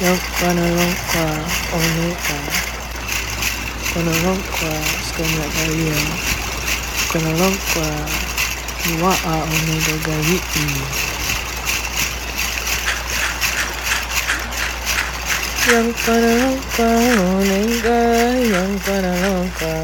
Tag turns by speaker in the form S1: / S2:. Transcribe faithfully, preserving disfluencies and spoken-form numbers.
S1: Yang panalongka oneka panalongka skanya kaya panalongka waa onega gayi yang panalongka onega yang panalongka